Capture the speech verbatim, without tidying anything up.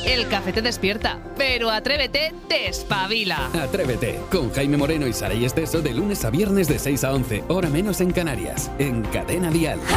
El café te despierta, pero Atrévete te espabila. Atrévete, con Jaime Moreno y Saray Esteso de lunes a viernes de seis a once, hora menos en Canarias, en Cadena Dial.